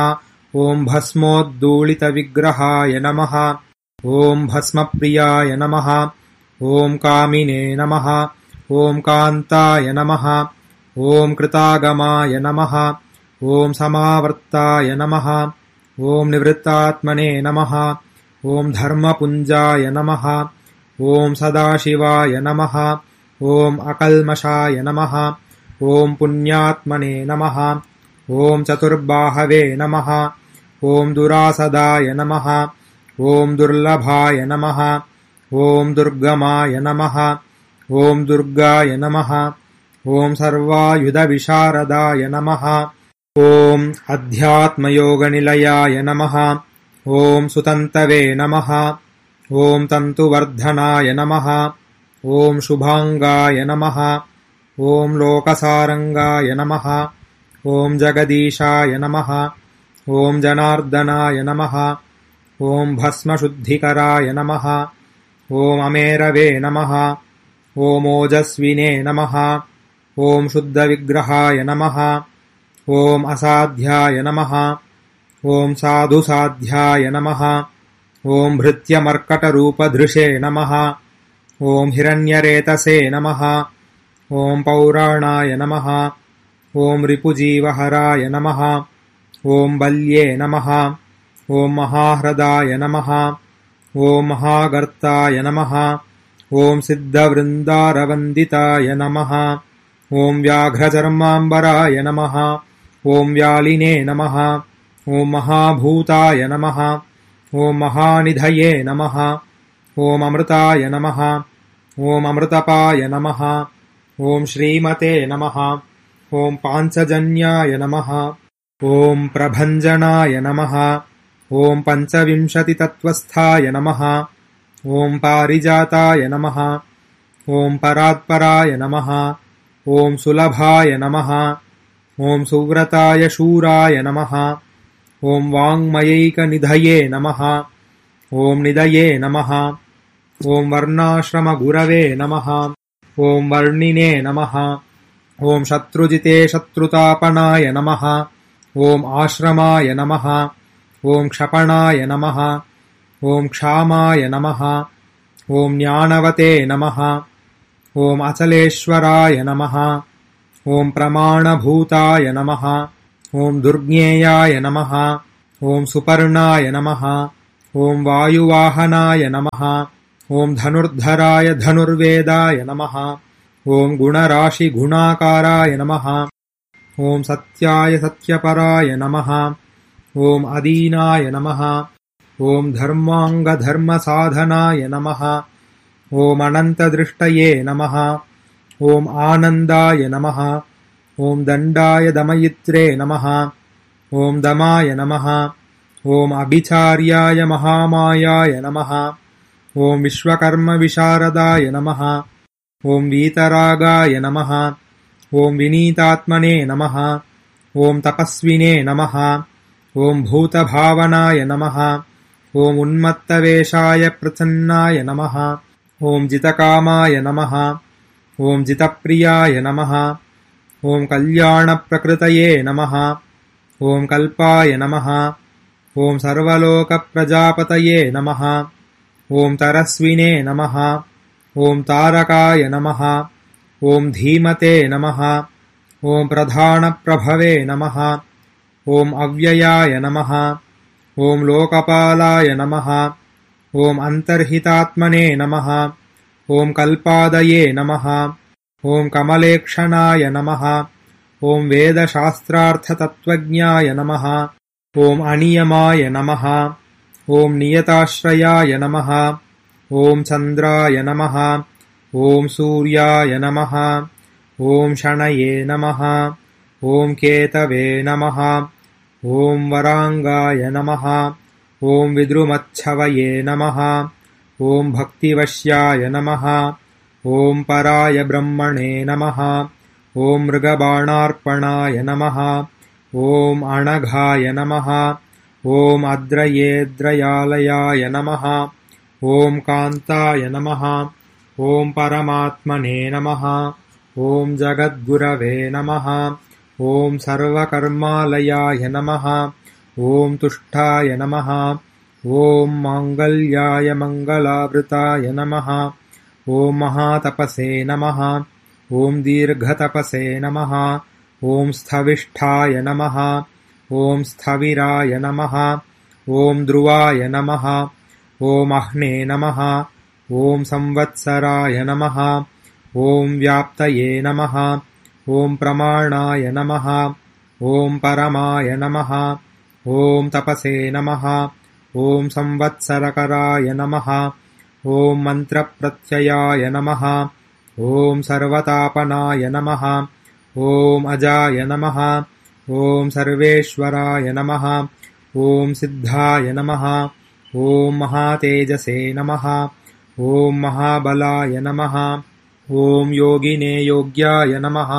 ॐ भस्मोद्दूलितविग्रहाय नमः। ॐ भस्मप्रियाय नमः। ॐ कामिने नमः। ॐ कान्ताय नमः। ॐ कृतागमाय नमः। ॐ समावर्ताय नमः। ॐ निवृत्तात्मने नमः। ॐ धर्मपुञ्जाय नमः। ॐ सदाशिवाय नमः। ॐ अकल्मषाय नमः। ॐ पुण्यात्मने नमः। ॐ चतुर्बाहवे नमः। ॐ दुरासदाय नमः। ॐ दुर्लभाय नमः। ॐ दुर्गमाय नमः। ॐ दुर्गाय नमः। ॐ सर्वायुधविशारदाय नमः। ॐ अध्यात्मयोगनिलयाय नमः। ॐ सुतन्तवे नमः। ॐ तन्तुवर्धनाय नमः। ॐ शुभाङ्गाय नमः। ॐ लोकसारङ्गाय नमः। ॐ जगदीशाय नमः। ॐ जनार्दनाय नमः। ॐ भस्मशुद्धिकराय नमः। ॐ अमेरवे नमः। ॐ ओजस्विने नमः। ॐ शुद्धविग्रहाय नमः। ॐ असाध्याय नमः। ॐ साधुसाध्याय नमः। ॐ भृत्यमर्कटरूपधृषे नमः। ॐ हिरण्यरेतसे नमः। ॐ पौराणाय नमः। ॐ रिपुजीवहराय नमः। ॐ बल्ये नमः। ॐ महाह्रदाय नमः। ॐ महागर्ताय नमः। ॐ सिद्धवृन्दारवन्दिताय नमः। ॐ व्याघ्रचर्माम्बराय नमः। ॐ व्यालिने नमः। ॐ महाभूताय नमः। ॐ महानिधये नमः। ॐ अमृताय नमः। ॐ अमृतपाय नमः। ॐ श्रीमते नमः। ॐ पाञ्चजन्याय नमः। ॐ प्रभञ्जनाय नमः। ॐ पञ्चविंशतितत्त्वस्थाय नमः। ॐ पारिजाताय नमः। ॐ परात्पराय नमः। ॐ सुलभाय नमः। ॐ सुव्रताय शूराय नमः। ॐ वाङ्मयैकनिधये नमः। ॐ निधये नमः। ॐ वर्णाश्रमगुरवे नमः। ॐ वर्णिने नमः। ॐ शत्रुजिते शत्रुतापनाय नमः। ॐ आश्रमाय नमः। ॐ क्षपणाय नमः। ॐ क्षामाय नमः। ॐ ज्ञानवते नमः। ॐ अचलेश्वराय नमः। ॐ प्रमाणभूताय नमः। ॐ दुर्ज्ञेयाय नमः। ॐ सुपर्णाय नमः। ॐ वायुवाहनाय नमः। ॐ धनुर्धराय धनुर्वेदाय नमः। ॐ गुणराशिगुणाकाराय नमः। ॐ सत्याय सत्यपराय नमः। ॐ अदीनाय नमः। ॐ धर्माङ्गधर्मसाधनाय नमः। ॐ अनन्तदृष्टये नमः। ॐ आनन्दाय नमः। ॐ दण्डाय दमयित्रे नमः। ॐ दमाय नमः। ॐ अभिचार्याय महामायाय नमः। ॐ विश्वकर्मविशारदाय नमः। ॐ वीतरागाय नमः। ॐ विनीतात्मने नमः। ॐ तपस्विने नमः। ॐ भूतभावनाय नमः। ॐ उन्मत्तवेषाय प्रसन्नाय नमः। ॐ जितकामाय नमः। ॐ जितप्रियाय नमः। ॐ कल्याणप्रकृतये नमः। ॐ कल्पाय नमः। ॐ सर्वलोकप्रजापतये नमः। ॐ तरस्विने नमः। ॐ तारकाय नमः। ॐ धीमते नमः। ॐ प्रधानप्रभवे नमः। ॐ अव्ययाय नमः। ॐ लोकपालाय नमः। ॐ अन्तर्हितात्मने नमः। ॐ कल्पादये नमः। ॐ कमलेक्षणाय नमः। ॐ वेदशास्त्रार्थतत्त्वज्ञाय नमः। ॐ अनियमाय नमः। ॐ नियताश्रयाय नमः। ॐ चन्द्राय नमः। ॐ सूर्याय नमः। ॐ शनये नमः। ॐ केतवे नमः। ॐ वराङ्गाय नमः। ॐ विद्रुमच्छवये नमः। ॐ भक्तिवश्याय नमः। ॐ पराय ब्रह्मणे नमः। ॐ मृगबाणार्पणाय नमः। ॐ अणघाय नमः। ॐ अद्रयेद्रयालयाय नमः। ॐ कान्ताय नमः। ॐ परमात्मने नमः। ॐ जगद्गुरवे नमः। ॐ सर्वकर्मालयाय नमः। ॐ तुष्टाय नमः। ॐ माङ्गल्याय मङ्गलावृताय नमः। ॐ महातपसे नमः। ॐ दीर्घतपसे नमः। ॐ स्थविष्ठाय नमः। ॐ स्थविराय नमः। ॐ ध्रुवाय नमः। ॐ अह्ने नमः। ॐ संवत्सराय नमः। ॐ व्याप्तये नमः। ॐ प्रमाणाय नमः। ॐ परमाय नमः। ॐ तपसे नमः। ॐ संवत्सरकराय नमः। ॐ मन्त्रप्रत्ययाय नमः। ॐ सर्वतापनाय नमः। ॐ अजाय नमः। ॐ सर्वेश्वराय नमः। ॐ सिद्धाय नमः। ॐ महातेजसे नमः। ॐ महाबलाय नमः। ॐ योगिने योग्याय नमः।